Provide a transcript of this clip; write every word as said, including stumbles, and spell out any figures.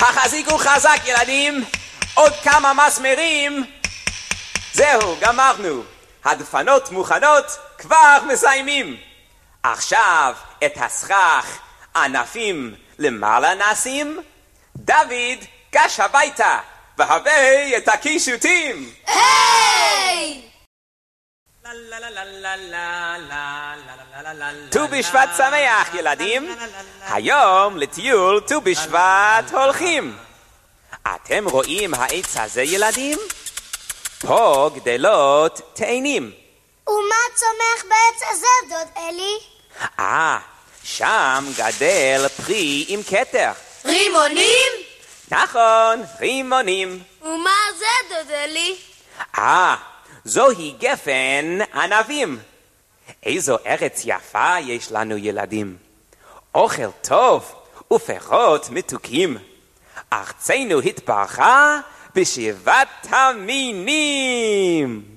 החזיקו חזק ילדים, עוד כמה מסמרים. זהו, גמרנו. הדפנות מוכנות, כבר מסיימים. עכשיו את הסכך ענפים למעלה נשים. דוד גש הביתה והבא את הקישוטים. היי! ט"ו בשבט שמח ילדים. היום לטיול ט"ו בשבט הולכים. אתם רואים העץ הזה ילדים? פה גדלות תאנים. ומה צומח בעץ הזה, דוד אלי? אה, שם גדל פרי עם כתר. רימונים? נכון, רימונים. ומה זה, דוד אלי? אה, זוהי גפן ענבים. איזו ארץ יפה יש לנו ילדים. אוכל טוב ופירות מתוקים. ארצנו התברכה בשבעת המינים.